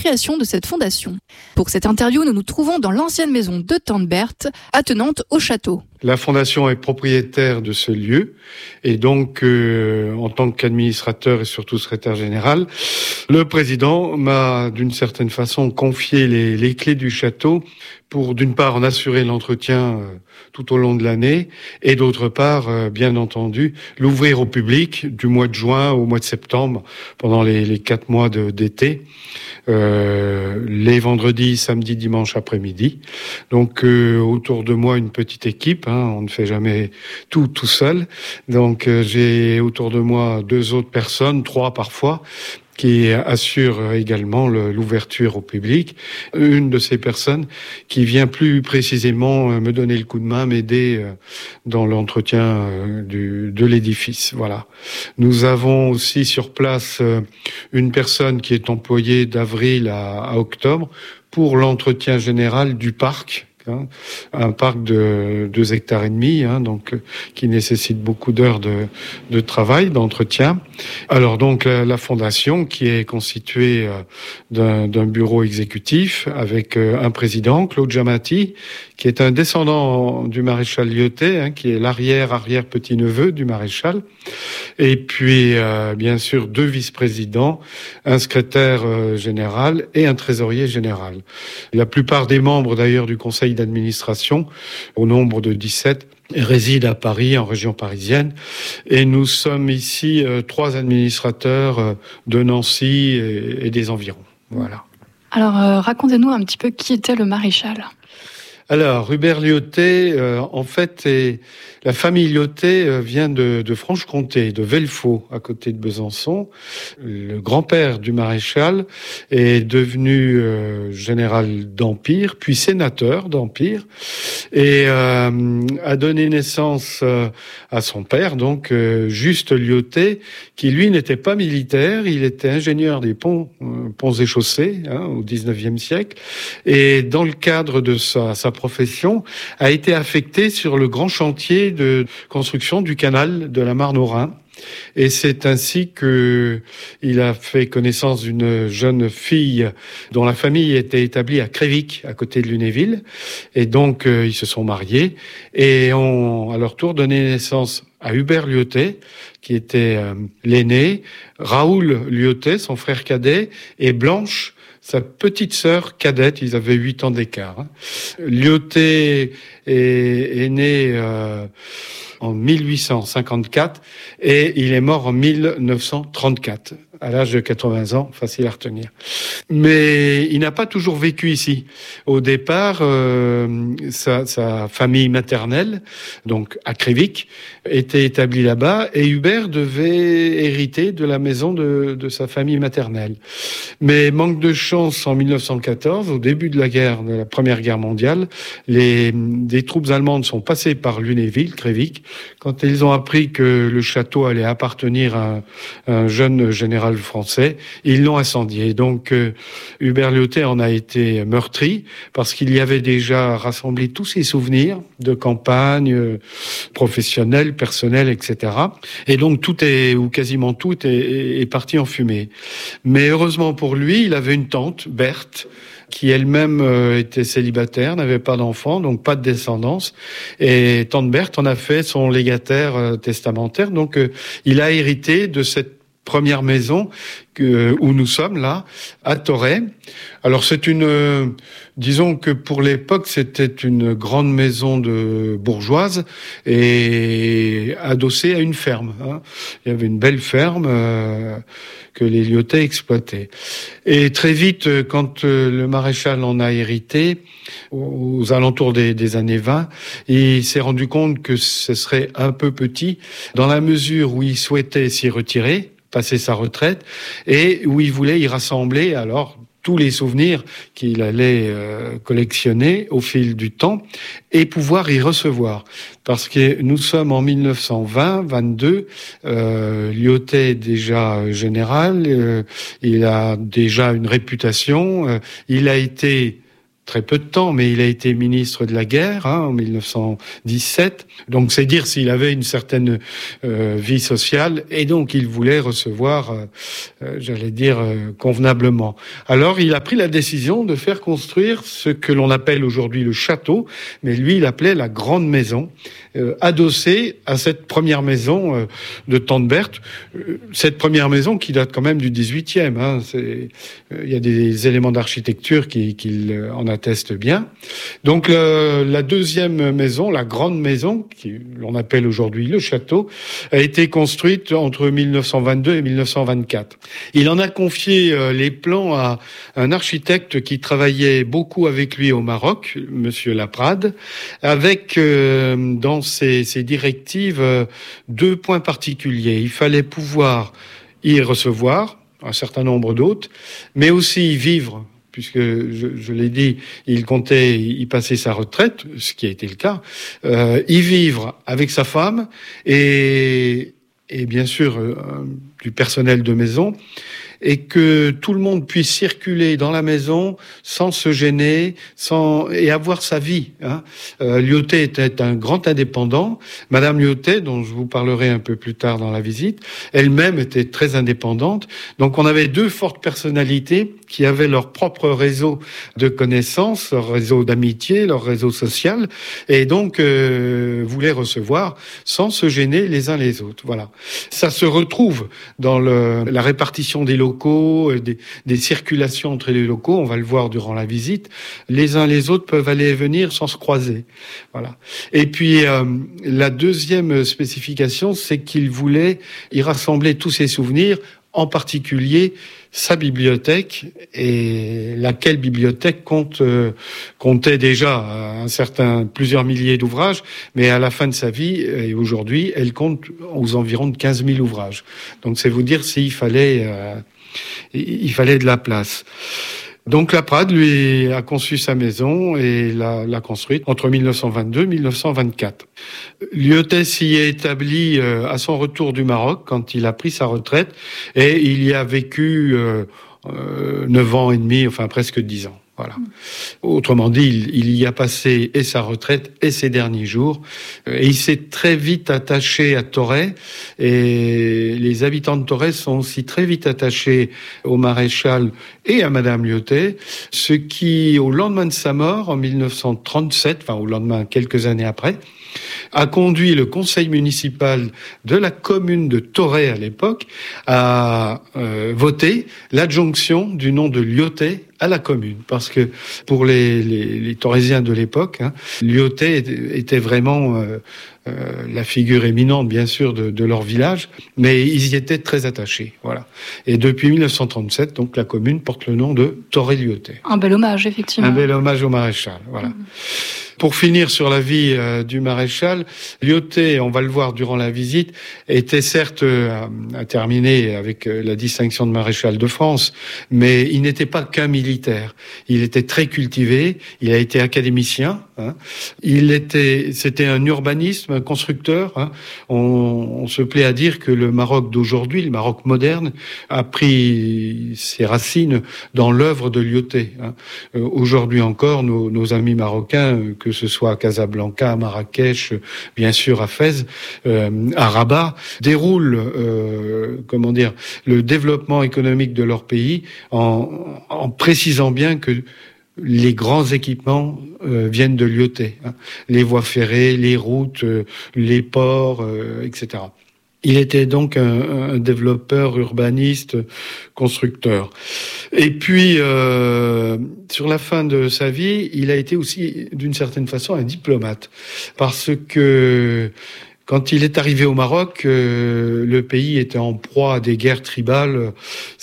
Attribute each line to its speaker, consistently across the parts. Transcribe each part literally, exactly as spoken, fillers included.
Speaker 1: création de cette fondation. Pour cette interview, nous nous trouvons dans l'ancienne maison de Tante Berthe, attenante au château.
Speaker 2: La fondation est propriétaire de ce lieu et donc, euh, en tant qu'administrateur et surtout secrétaire général, le président m'a d'une certaine façon confié les, les clés du château pour d'une part en assurer l'entretien euh, tout au long de l'année et d'autre part, euh, bien entendu, l'ouvrir au public du mois de juin au mois de septembre pendant les, les quatre mois de, d'été. Euh, les vendredis, samedis, dimanches après-midi. Donc euh, autour de moi une petite équipe, hein, on ne fait jamais tout tout seul. Donc euh, j'ai autour de moi deux autres personnes, trois parfois, qui assure également le, l'ouverture au public. Une de ces personnes qui vient plus précisément me donner le coup de main, m'aider dans l'entretien du, de l'édifice. Voilà. Nous avons aussi sur place une personne qui est employée d'avril à, à octobre pour l'entretien général du parc. Hein, un parc de deux hectares et demi, hein, donc qui nécessite beaucoup d'heures de, de travail, d'entretien. Alors donc la, la fondation qui est constituée euh, d'un, d'un bureau exécutif avec euh, un président, Claude Giamatti, qui est un descendant du maréchal Lyautey, hein, qui est l'arrière-arrière petit-neveu du maréchal, et puis euh, bien sûr deux vice-présidents, un secrétaire euh, général et un trésorier général. La plupart des membres d'ailleurs du conseil d'administration, au nombre de dix-sept, résident à Paris, en région parisienne. Et nous sommes ici euh, trois administrateurs euh, de Nancy et, et des environs. Voilà.
Speaker 1: Alors, euh, racontez-nous un petit peu qui était le maréchal.
Speaker 2: Alors, Hubert Lyautey, euh, en fait, est, la famille Lyautey euh, vient de, de Franche-Comté, de Velfaux, à côté de Besançon. Le grand-père du maréchal est devenu euh, général d'Empire, puis sénateur d'Empire, et euh, a donné naissance euh, à son père, donc euh, Juste Lyautey, qui lui n'était pas militaire, il était ingénieur des ponts, euh, ponts et chaussées, hein, au dix-neuvième siècle, et dans le cadre de sa, sa profession, a été affecté sur le grand chantier de construction du canal de la Marne au Rhin. Et c'est ainsi que il a fait connaissance d'une jeune fille dont la famille était établie à Crévic, à côté de Lunéville. Et donc, euh, ils se sont mariés et ont, à leur tour, donné naissance à Hubert Lyautey, qui était euh, l'aîné, Raoul Lyautey, son frère cadet, et Blanche, sa petite sœur cadette. Ils avaient huit ans d'écart. Hein. Lyautey est, est né euh, en mille huit cent cinquante-quatre et il est mort en mille neuf cent trente-quatre, à l'âge de quatre-vingts ans, facile à retenir. Mais il n'a pas toujours vécu ici. Au départ, euh, sa, sa famille maternelle, donc à Crévic, était établie là-bas et Hubert devait hériter de la maison de, de sa famille maternelle. Mais manque de chance, en mille neuf cent quatorze, au début de la guerre, de la Première Guerre mondiale, les, des troupes allemandes sont passées par Lunéville, Crévic. Quand ils ont appris que le château allait appartenir à un, un jeune général français, ils l'ont incendié. Donc euh, Hubert Lyautey en a été meurtri parce qu'il y avait déjà rassemblé tous ses souvenirs de campagne, euh, professionnels, personnels, et cetera. Et donc tout est, ou quasiment tout est, est parti en fumée. Mais heureusement pour lui, il avait une tante, Berthe, qui elle-même euh, était célibataire, n'avait pas d'enfant, donc pas de descendance. Et tante Berthe en a fait son légataire euh, testamentaire. Donc euh, il a hérité de cette première maison que, où nous sommes là, à Torray. Alors c'est une, euh, disons que pour l'époque c'était une grande maison de bourgeoise et adossée à une ferme. Hein. Il y avait une belle ferme euh, que les Lyautey exploitaient. Et très vite, quand euh, le maréchal en a hérité, aux, aux alentours des, des années vingt, il s'est rendu compte que ce serait un peu petit, dans la mesure où il souhaitait s'y retirer, passer sa retraite, et où il voulait y rassembler alors tous les souvenirs qu'il allait euh, collectionner au fil du temps et pouvoir y recevoir. Parce que nous sommes en mille neuf cent vingt, vingt-deux, euh, Lyautey est déjà général, euh, il a déjà une réputation, euh, il a été très peu de temps, mais il a été ministre de la guerre hein, en mille neuf cent dix-sept. Donc c'est dire s'il avait une certaine euh, vie sociale, et donc il voulait recevoir, euh, euh, j'allais dire, euh, convenablement. Alors il a pris la décision de faire construire ce que l'on appelle aujourd'hui le château, mais lui il appelait la grande maison, euh, adossée à cette première maison euh, de Tandberthe. Euh, cette première maison qui date quand même du dix-huitième. Hein, c'est, euh, il y a des éléments d'architecture qui, qui en attestent bien. Donc le, la deuxième maison, la grande maison, qui l'on appelle aujourd'hui le château, a été construite entre mille neuf cent vingt-deux et mille neuf cent vingt-quatre. Il en a confié euh, les plans à un architecte qui travaillait beaucoup avec lui au Maroc, Monsieur Laprade, avec euh, dans ses, ses directives euh, deux points particuliers. Il fallait pouvoir y recevoir un certain nombre d'hôtes, mais aussi y vivre, puisque, je, je l'ai dit, il comptait y passer sa retraite, ce qui a été le cas, euh, y vivre avec sa femme et, et bien sûr euh, du personnel de maison, et que tout le monde puisse circuler dans la maison sans se gêner, sans et avoir sa vie. Hein. Euh, Lyautey était un grand indépendant. Madame Lyautey, dont je vous parlerai un peu plus tard dans la visite, elle-même était très indépendante. Donc on avait deux fortes personnalités qui avaient leur propre réseau de connaissances, leur réseau d'amitié, leur réseau social, et donc euh, voulaient recevoir sans se gêner les uns les autres. Voilà. Ça se retrouve dans le, la répartition des locaux, Des, des circulations entre les locaux, on va le voir durant la visite. Les uns les autres peuvent aller et venir sans se croiser. Voilà. Et puis euh, la deuxième spécification, c'est qu'il voulait y rassembler tous ses souvenirs, en particulier sa bibliothèque, et laquelle bibliothèque compte euh, comptait déjà un certain plusieurs milliers d'ouvrages, mais à la fin de sa vie et aujourd'hui, elle compte aux environs de quinze mille ouvrages. Donc c'est vous dire s'il fallait euh, il fallait de la place. Donc Laprade, lui, a conçu sa maison et l'a, l'a construite entre mille neuf cent vingt-deux et mille neuf cent vingt-quatre. Lyautey s'y est établi euh, à son retour du Maroc, quand il a pris sa retraite, et il y a vécu euh, euh, neuf ans et demi, enfin presque dix ans. Voilà. Autrement dit, il, il y a passé et sa retraite et ses derniers jours. Et il s'est très vite attaché à Torray. Et les habitants de Torray sont aussi très vite attachés au maréchal et à Madame Lyautey. Ce qui, au lendemain de sa mort, en mille neuf cent trente-sept, enfin au lendemain, quelques années après, a conduit le conseil municipal de la commune de Torray à l'époque à euh, voter l'adjonction du nom de Lyautey à la commune, parce que pour les, les, les Torrésiens de l'époque, hein, Lyautey était, était vraiment euh, euh, la figure éminente, bien sûr, de, de leur village, mais ils y étaient très attachés. Voilà. Et depuis mille neuf cent trente-sept, donc la commune porte le nom de Torray-Lyautey.
Speaker 1: Un bel hommage, effectivement.
Speaker 2: Un bel hommage au maréchal. Voilà. Mmh. Pour finir sur la vie euh, du maréchal, Lyautey, on va le voir durant la visite, était certes euh, à terminer avec euh, la distinction de maréchal de France, mais il n'était pas qu'un militaire. Il était très cultivé, il a été académicien, hein. Il était, c'était un urbaniste, un constructeur. Hein. On, on se plaît à dire que le Maroc d'aujourd'hui, le Maroc moderne, a pris ses racines dans l'œuvre de Lyautey. Hein. Euh, aujourd'hui encore, nos, nos amis marocains, que ce soit à Casablanca, à Marrakech, bien sûr à Fès, euh, à Rabat, déroulent, euh, comment dire, le développement économique de leur pays en, en précisant bien que les grands équipements euh, viennent de Lyautey, hein. Les voies ferrées, les routes, euh, les ports, euh, et cetera. Il était donc un, un développeur, urbaniste, constructeur. Et puis, euh, sur la fin de sa vie, il a été aussi, d'une certaine façon, un diplomate. Parce que quand il est arrivé au Maroc, euh, le pays était en proie à des guerres tribales,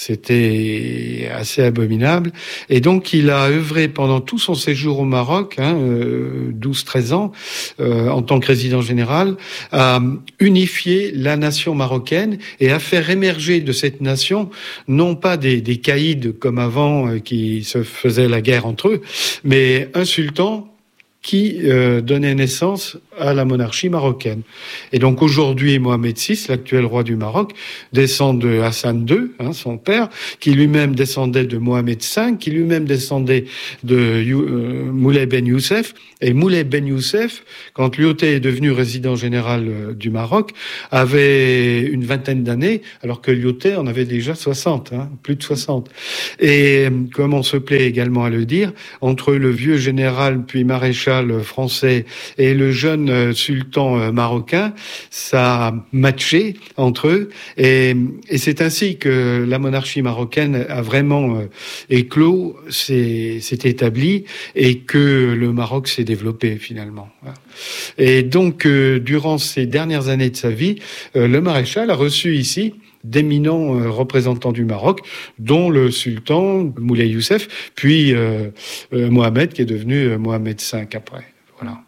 Speaker 2: c'était assez abominable. Et donc il a œuvré pendant tout son séjour au Maroc, hein, euh, douze treize ans, euh, en tant que résident général, à unifier la nation marocaine et à faire émerger de cette nation, non pas des, des caïds comme avant, euh, qui se faisaient la guerre entre eux, mais un sultan qui euh, donnait naissance à la monarchie marocaine. Et donc aujourd'hui, Mohamed six, l'actuel roi du Maroc, descend de Hassan deux, hein, son père, qui lui-même descendait de Mohamed cinq, qui lui-même descendait de euh, Moulay Ben Youssef. Et Moulay Ben Youssef, quand Lyautey est devenu résident général euh, du Maroc, avait une vingtaine d'années, alors que Lyautey en avait déjà soixante, hein, plus de soixante. Et comme on se plaît également à le dire, entre le vieux général puis maréchal français et le jeune sultan marocain, ça a matché entre eux. Et, et c'est ainsi que la monarchie marocaine a vraiment éclos, s'est, s'est établie et que le Maroc s'est développé finalement. Et donc, euh, durant ces dernières années de sa vie, euh, le maréchal a reçu ici d'éminents euh, représentants du Maroc, dont le sultan Moulay Youssef, puis euh, euh, Mohamed, qui est devenu euh, Mohamed cinq après. Voilà.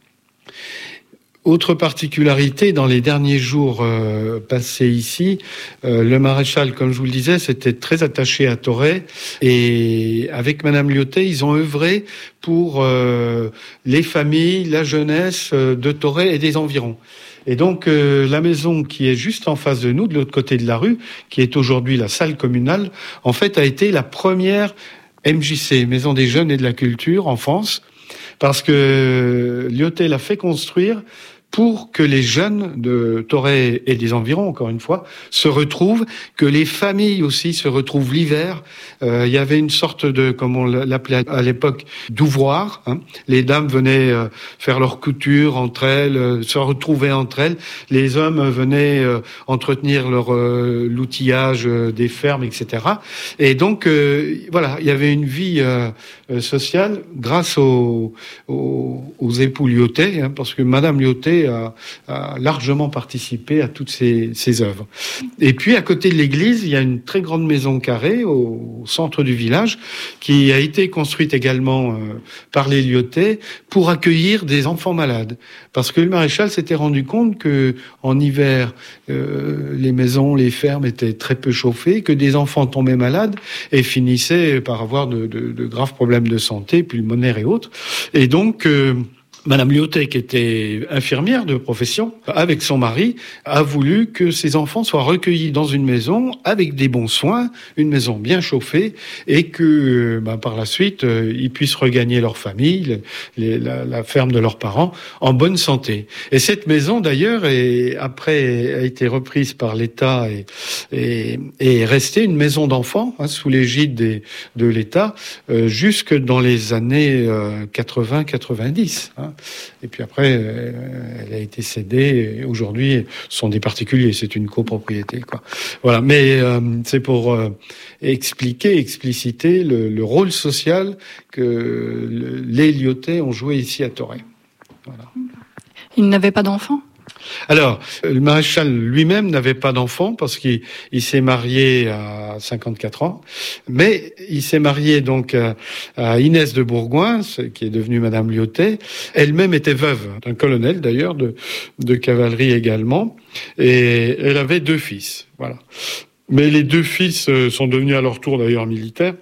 Speaker 2: Autre particularité, dans les derniers jours euh, passés ici, euh, le maréchal, comme je vous le disais, s'était très attaché à Torray, et avec Madame Lyautey, ils ont œuvré pour euh, les familles, la jeunesse euh, de Torray et des environs. Et donc, euh, la maison qui est juste en face de nous, de l'autre côté de la rue, qui est aujourd'hui la salle communale, en fait, a été la première M J C, Maison des Jeunes et de la Culture, en France, parce que Lyautey l'a fait construire pour que les jeunes de Torray et des environs, encore une fois, se retrouvent, que les familles aussi se retrouvent l'hiver. Euh, il y avait une sorte de, comme on l'appelait à l'époque, d'ouvroir. Hein. Les dames venaient euh, faire leur couture entre elles, euh, se retrouver entre elles. Les hommes venaient euh, entretenir leur euh, l'outillage euh, des fermes, et cetera. Et donc, euh, voilà, il y avait une vie euh, sociale grâce aux, aux, aux époux Lyautey, hein, parce que Madame Lyautey A, a largement participé à toutes ces, ces œuvres. Et puis, à côté de l'église, il y a une très grande maison carrée au, au centre du village qui a été construite également euh, par les Lyautey pour accueillir des enfants malades. Parce que le maréchal s'était rendu compte que en hiver, euh, les maisons, les fermes étaient très peu chauffées, que des enfants tombaient malades et finissaient par avoir de, de, de graves problèmes de santé, pulmonaires et autres. Et donc, euh, Madame Lyautey, qui était infirmière de profession, avec son mari, a voulu que ses enfants soient recueillis dans une maison avec des bons soins, une maison bien chauffée, et que ben, par la suite, euh, ils puissent regagner leur famille, les, la, la ferme de leurs parents, en bonne santé. Et cette maison, d'ailleurs, est, après a été reprise par l'État et, et, et est restée une maison d'enfants, hein, sous l'égide des, de l'État, euh, jusque dans les années euh, quatre-vingts quatre-vingt-dix. Hein. Et puis après, elle a été cédée. Et aujourd'hui, ce sont des particuliers. C'est une copropriété, quoi. Voilà. Mais euh, c'est pour euh, expliquer, expliciter le, le rôle social que le, les Lyautey ont joué ici à Torray. Voilà.
Speaker 1: Ils n'avaient pas d'enfants ?
Speaker 2: Alors, le maréchal lui-même n'avait pas d'enfant parce qu'il il s'est marié à cinquante-quatre ans, mais il s'est marié donc à, à Inès de Bourgoin, qui est devenue Madame Lyautey. Elle-même était veuve d'un colonel d'ailleurs de, de cavalerie également, et elle avait deux fils. Voilà. Mais les deux fils sont devenus à leur tour d'ailleurs militaires,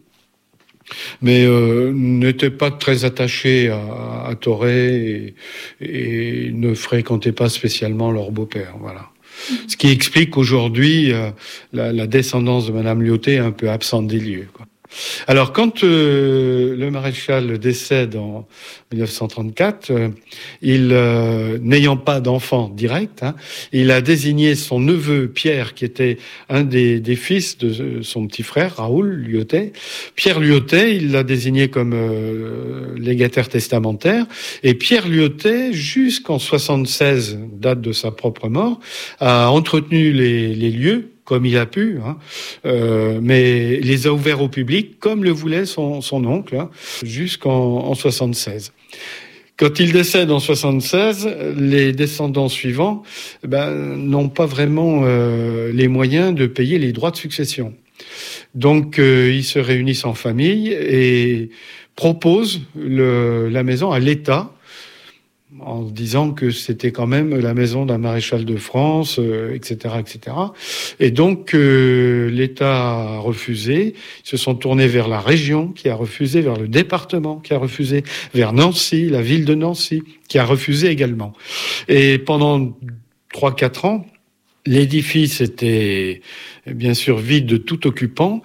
Speaker 2: mais euh, n'étaient pas très attachés à, à Torray et, et ne fréquentaient pas spécialement leur beau-père. Voilà. Ce qui explique qu'aujourd'hui, euh, la, la descendance de Madame Lyautey est un peu absente des lieux, quoi. Alors, quand euh, le maréchal décède en dix-neuf cent trente-quatre, euh, il, euh, n'ayant pas d'enfant direct, hein, il a désigné son neveu Pierre, qui était un des, des fils de son petit frère, Raoul Lyautey. Pierre Lyautey, il l'a désigné comme euh, légataire testamentaire. Et Pierre Lyautey, jusqu'en soixante-seize, date de sa propre mort, a entretenu les, les lieux, comme il a pu, hein, euh, mais les a ouverts au public, comme le voulait son, son oncle, hein, jusqu'en en soixante-seize. Quand il décède en soixante-seize, les descendants suivants ben, n'ont pas vraiment euh, les moyens de payer les droits de succession. Donc, euh, ils se réunissent en famille et proposent le, la maison à l'État, en disant que c'était quand même la maison d'un maréchal de France, euh, et cetera, et cetera. Et donc, euh, l'État a refusé. Ils se sont tournés vers la région, qui a refusé, vers le département, qui a refusé, vers Nancy, la ville de Nancy, qui a refusé également. Et pendant trois, quatre ans, l'édifice était bien sûr vide de tout occupant,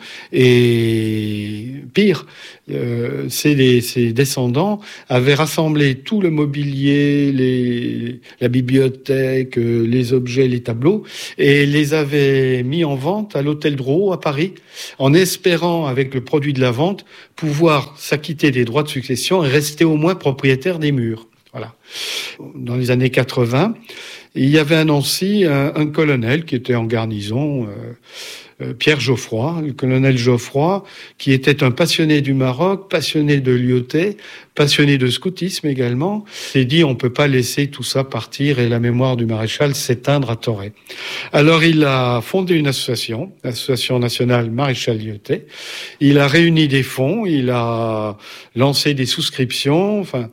Speaker 2: et pire, euh, ses, ses descendants avaient rassemblé tout le mobilier, les, la bibliothèque, les objets, les tableaux, et les avaient mis en vente à l'hôtel Drouot à Paris, en espérant, avec le produit de la vente, pouvoir s'acquitter des droits de succession et rester au moins propriétaire des murs. Voilà. Dans les années quatre-vingts, il y avait à Nancy un, un colonel qui était en garnison, euh, euh, Pierre Geoffroy, le colonel Geoffroy, qui était un passionné du Maroc, passionné de Lyautey, passionné de scoutisme également. Il s'est dit, on peut pas laisser tout ça partir et la mémoire du maréchal s'éteindre à Torret. Alors il a fondé une association, l'association nationale Maréchal Lyautey. Il a réuni des fonds, il a lancé des souscriptions, enfin,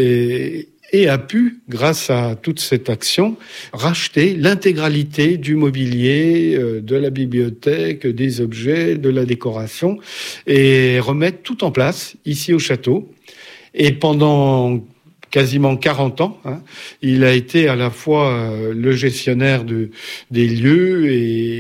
Speaker 2: et et a pu, grâce à toute cette action, racheter l'intégralité du mobilier, euh, de la bibliothèque, des objets, de la décoration, et remettre tout en place, ici au château. Et pendant quasiment quarante ans, hein, il a été à la fois euh, le gestionnaire de, des lieux,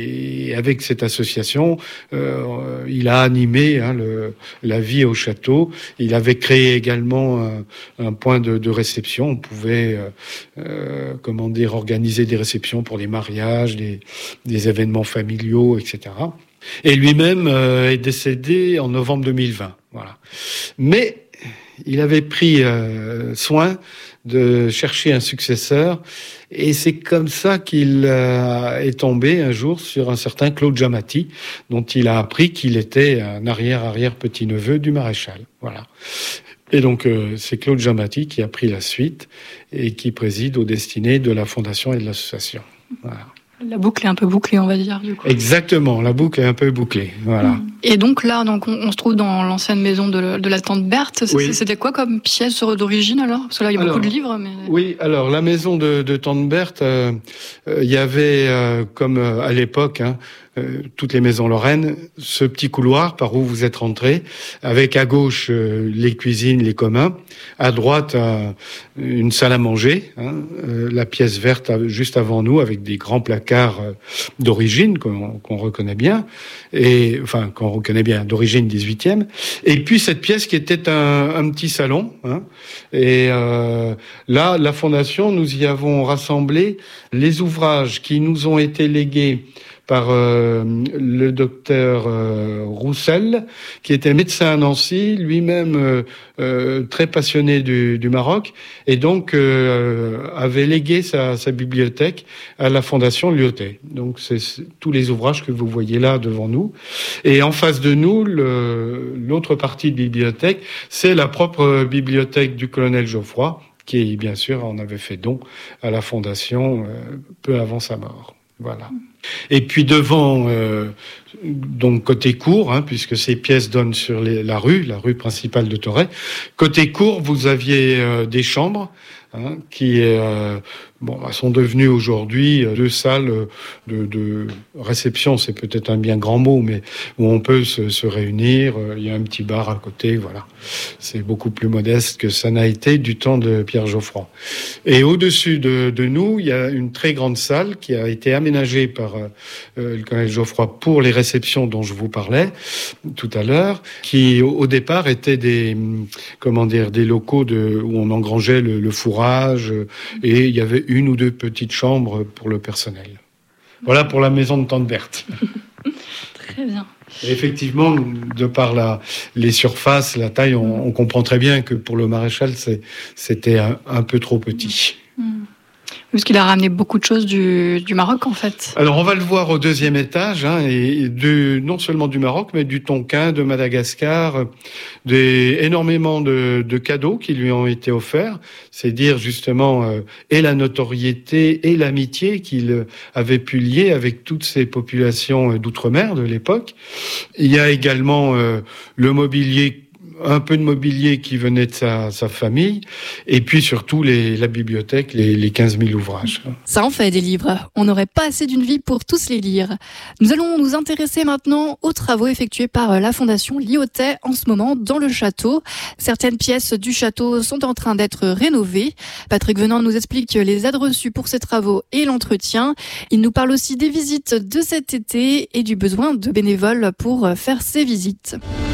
Speaker 2: et avec cette association, euh, il a animé hein, le, la vie au château. Il avait créé également un, un point de, de réception. On pouvait, euh, euh, comment dire, organiser des réceptions pour les mariages, des, des événements familiaux, et cetera. Et lui-même euh, est décédé en novembre deux mille vingt. Voilà. Mais il avait pris euh, soin de chercher un successeur, et c'est comme ça qu'il euh, est tombé un jour sur un certain Claude Jamati, dont il a appris qu'il était un arrière-arrière-petit-neveu du maréchal. Voilà. Et donc euh, c'est Claude Jamati qui a pris la suite et qui préside aux destinées de la fondation et de l'association. Voilà.
Speaker 1: La boucle est un peu bouclée, on va dire, du coup.
Speaker 2: Exactement, la boucle est un peu bouclée, voilà.
Speaker 1: Et donc là, donc on, on se trouve dans l'ancienne maison de, de la tante Berthe.
Speaker 2: Oui.
Speaker 1: C'était quoi comme pièce d'origine alors? Parce que là, il y a alors, beaucoup de livres. Mais...
Speaker 2: Oui, alors la maison de, de tante Berthe, euh, euh, il y avait, euh, comme euh, à l'époque, hein, euh, toutes les maisons lorraines, ce petit couloir par où vous êtes rentré, avec à gauche euh, les cuisines, les communs, à droite euh, une salle à manger, hein, euh, la pièce verte juste avant nous, avec des grands placards euh, d'origine qu'on, qu'on reconnaît bien, et enfin qu'on reconnaît bien, d'origine dix-huitième, et puis cette pièce qui était un, un petit salon, hein, et euh, là, la Fondation, nous y avons rassemblé les ouvrages qui nous ont été légués par euh, le docteur euh, Roussel, qui était médecin à Nancy, lui-même euh, euh, très passionné du, du Maroc, et donc euh, avait légué sa, sa bibliothèque à la Fondation Lyautey. Donc c'est, c'est tous les ouvrages que vous voyez là devant nous. Et en face de nous, le, l'autre partie de bibliothèque, c'est la propre bibliothèque du colonel Geoffroy, qui bien sûr en avait fait don à la Fondation euh, peu avant sa mort. Voilà. Et puis devant, euh, donc côté cour, hein, puisque ces pièces donnent sur les, la rue, la rue principale de Torret. Côté cour, vous aviez euh, des chambres hein, qui euh, bon, sont devenues aujourd'hui deux salles de, de réception. C'est peut-être un bien grand mot, mais où on peut se, se réunir. Il y a un petit bar à côté, voilà. C'est beaucoup plus modeste que ça n'a été du temps de Pierre Geoffroy. Et au-dessus de, de nous, il y a une très grande salle qui a été aménagée par euh, le colonel Geoffroy pour les réceptions dont je vous parlais tout à l'heure, qui au, au départ étaient des, comment dire, des locaux de, où on engrangeait le, le fourrage, et il y avait une ou deux petites chambres pour le personnel. Voilà pour la maison de tante Berthe.
Speaker 1: Très bien.
Speaker 2: Et effectivement, de par la, les surfaces, la taille, on, on comprend très bien que pour le maréchal, c'est, c'était un, un peu trop petit.
Speaker 1: Mmh. Parce qu'il a ramené beaucoup de choses du, du Maroc, en fait.
Speaker 2: Alors, on va le voir au deuxième étage, hein, et de, non seulement du Maroc, mais du Tonkin, de Madagascar, des, énormément de, de cadeaux qui lui ont été offerts. C'est dire, justement, euh, et la notoriété et l'amitié qu'il avait pu lier avec toutes ces populations d'outre-mer de l'époque. Il y a également euh, le mobilier un peu de mobilier qui venait de sa, sa famille, et puis surtout les, la bibliothèque, les, les quinze mille ouvrages.
Speaker 1: Ça en fait des livres. On n'aurait pas assez d'une vie pour tous les lire. Nous allons nous intéresser maintenant aux travaux effectués par la Fondation Lyautey en ce moment dans le château. Certaines pièces du château sont en train d'être rénovées. Patrick Venant nous explique les aides reçues pour ces travaux et l'entretien. Il nous parle aussi des visites de cet été et du besoin de bénévoles pour faire ces visites.